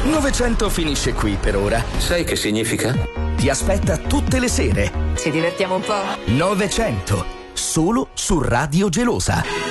900 finisce qui per ora. Sai che significa? Ti aspetta tutte le sere. Ci divertiamo un po'? 900, solo su Radio Gelosa.